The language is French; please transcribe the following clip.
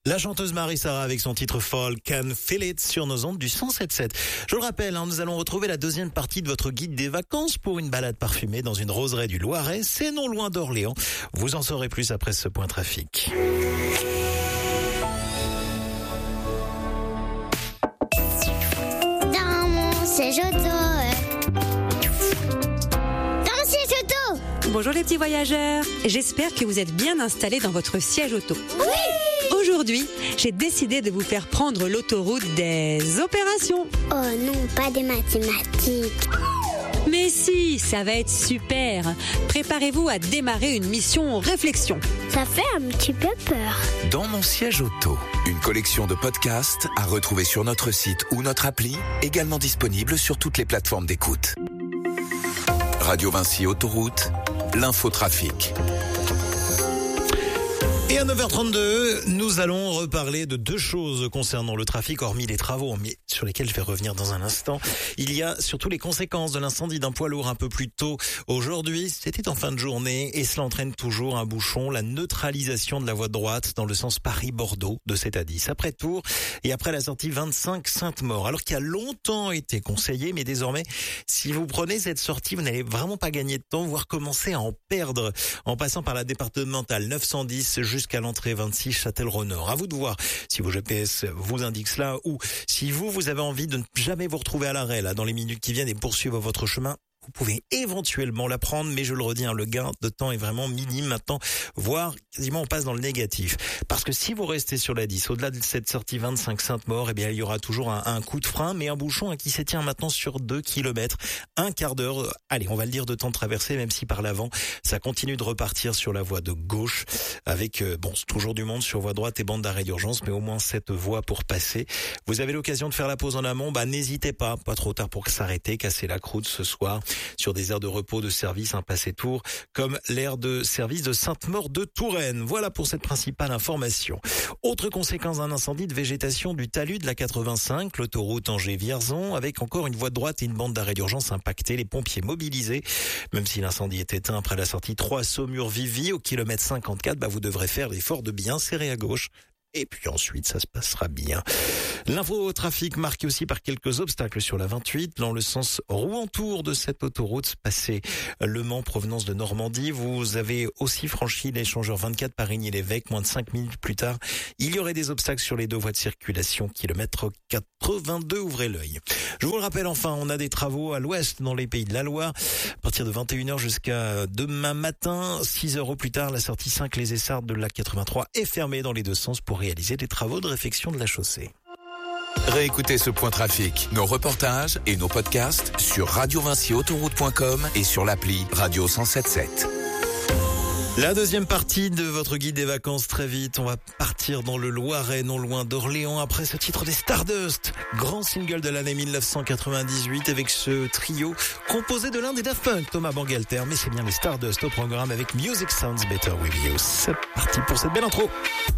La chanteuse Marie-Sara avec son titre Fall Can Feel It sur nos ondes du 107.7. Je le rappelle, nous allons retrouver la deuxième partie de votre guide des vacances pour une balade parfumée dans une roseraie du Loiret. C'est non loin d'Orléans. Vous en saurez plus après ce point trafic. Dans mon siège auto. Dans mon siège auto. Bonjour les petits voyageurs, j'espère que vous êtes bien installés dans votre siège auto. Oui. Aujourd'hui, j'ai décidé de vous faire prendre l'autoroute des opérations. Oh non, pas des mathématiques. Mais si, ça va être super. Préparez-vous à démarrer une mission réflexion. Ça fait un petit peu peur. Dans mon siège auto, une collection de podcasts à retrouver sur notre site ou notre appli, également disponible sur toutes les plateformes d'écoute. Radio Vinci Autoroute, l'infotrafic. Et à 9h32, nous allons reparler de deux choses concernant le trafic, hormis les travaux, mais sur lesquels je vais revenir dans un instant. Il y a surtout les conséquences de l'incendie d'un poids lourd un peu plus tôt aujourd'hui. C'était en fin de journée et cela entraîne toujours un bouchon, la neutralisation de la voie de droite dans le sens Paris-Bordeaux de 7 à 10. Après Tours et après la sortie 25 Sainte-Maure. Alors qu'il a longtemps été conseillé, mais désormais, si vous prenez cette sortie, vous n'allez vraiment pas gagner de temps, voire commencer à en perdre en passant par la départementale 910 jusqu'à l'entrée 26 Châtellerault-Nord. À vous de voir si vos GPS vous indiquent cela ou si vous avez envie de ne jamais vous retrouver à l'arrêt là dans les minutes qui viennent et poursuivre votre chemin. Vous pouvez éventuellement la prendre, mais je le redis, le gain de temps est vraiment minime maintenant, voire quasiment on passe dans le négatif. Parce que si vous restez sur la 10, au-delà de cette sortie 25 Sainte-Maure, eh bien il y aura toujours un coup de frein, mais un bouchon qui s'étient maintenant sur 2 kilomètres, un quart d'heure, allez, on va le dire de temps de traversée, même si par l'avant, ça continue de repartir sur la voie de gauche, avec, toujours du monde sur voie droite et bande d'arrêt d'urgence, mais au moins cette voie pour passer. Vous avez l'occasion de faire la pause en amont, n'hésitez pas trop tard pour s'arrêter, casser la croûte ce soir, sur des aires de repos de service, passé Tours, comme l'aire de service de Sainte-Maure de Touraine. Voilà pour cette principale information. Autre conséquence d'un incendie de végétation du talus de la 85, l'autoroute Angers-Vierzon, avec encore une voie de droite et une bande d'arrêt d'urgence impactée, les pompiers mobilisés. Même si l'incendie est éteint après la sortie 3 Saumur-Vivy au kilomètre 54, vous devrez faire l'effort de bien serrer à gauche. Et puis ensuite, ça se passera bien. L'info trafic marqué aussi par quelques obstacles sur la 28, dans le sens Rouen-Tours de cette autoroute, passé Le Mans, provenance de Normandie. Vous avez aussi franchi l'échangeur 24 Parigny-l'Évêque, moins de 5 minutes plus tard. Il y aurait des obstacles sur les deux voies de circulation, kilomètre 82, ouvrez l'œil. Je vous le rappelle enfin, on a des travaux à l'ouest dans les Pays de la Loire, à partir de 21h jusqu'à demain matin. 6 heures au plus tard, la sortie 5 Les Essarts de la 83 est fermée dans les deux sens pour réaliser des travaux de réfection de la chaussée. Réécoutez ce point trafic, nos reportages et nos podcasts sur radiovinciautoroute.com et sur l'appli Radio 107.7. La deuxième partie de votre guide des vacances, très vite. On va partir dans le Loiret, non loin d'Orléans, après ce titre des Stardust. Grand single de l'année 1998 avec ce trio composé de l'un des Daft Punk, Thomas Bangalter. Mais c'est bien les Stardust au programme avec Music Sounds Better With You. C'est parti pour cette belle intro.